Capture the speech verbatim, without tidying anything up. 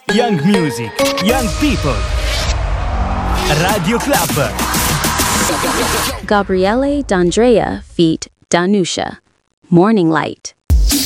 Young music, young people. Radio Club. Gabriele D'Andrea feat. Danusha. Morning Light.